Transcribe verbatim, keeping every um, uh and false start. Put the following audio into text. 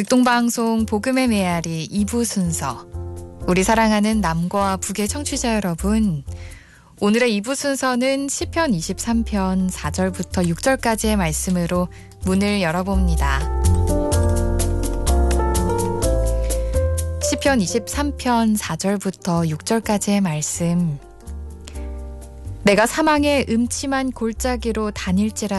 극동방송 복음의 메아리 이 부 순서, 우리 사랑하는 남과 북의 청취자 여러분, 오늘의 이 부 순서는 시편 이십삼 편 사 절부터 육 절까지의 말씀으로 문을 열어봅니다. 시편 이십삼 편 사 절부터 육 절까지의 말씀. 내가 사망의 음침한 골짜기로 다닐지라